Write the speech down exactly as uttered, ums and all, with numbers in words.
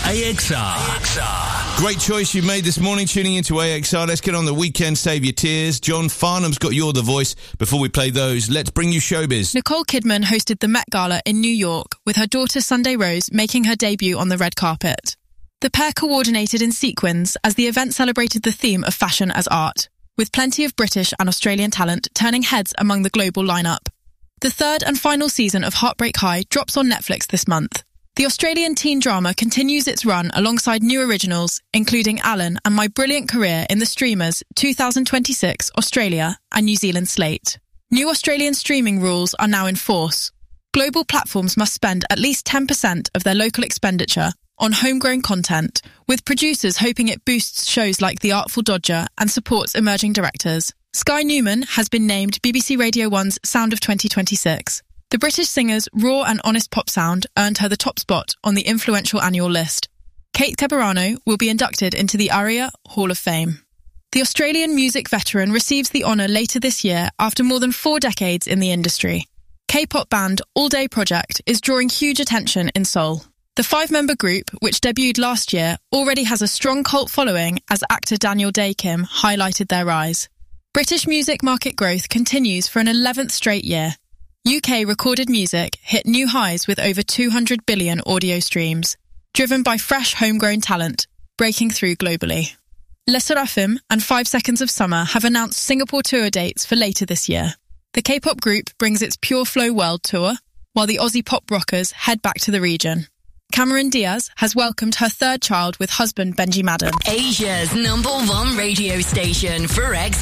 A X R. A X R. Great choice you made this morning, tuning into A X R. Let's get on the weekend, save your tears. John Farnham's got You're the Voice. Before we play those, let's bring you showbiz. Nicole Kidman hosted the Met Gala in New York, with her daughter Sunday Rose making her debut on the red carpet. The pair coordinated in sequins as the event celebrated the theme of fashion as art, with plenty of British and Australian talent turning heads among the global lineup. The third and final season of Heartbreak High drops on Netflix this month. The Australian teen drama continues its run alongside new originals, including Alan and My Brilliant Career in the Streamers two thousand twenty-six Australia and New Zealand slate. New Australian streaming rules are now in force. Global platforms must spend at least ten percent of their local expenditure on homegrown content, with producers hoping it boosts shows like The Artful Dodger and supports emerging directors. Sky Newman has been named B B C Radio one's Sound of twenty twenty-six. The British singer's raw and honest pop sound earned her the top spot on the influential annual list. Kate Ceberano will be inducted into the ARIA Hall of Fame. The Australian music veteran receives the honour later this year after more than four decades in the industry. K-pop band All Day Project is drawing huge attention in Seoul. The five-member group, which debuted last year, already has a strong cult following as actor Daniel Day-Kim highlighted their rise. British music market growth continues for an eleventh straight year. U K recorded music hit new highs with over two hundred billion audio streams, driven by fresh homegrown talent, breaking through globally. Le Seraphim and Five Seconds of Summer have announced Singapore tour dates for later this year. The K-pop group brings its Pure Flow World Tour, while the Aussie pop rockers head back to the region. Cameron Diaz has welcomed her third child with husband Benji Madden. Asia's number one radio station for X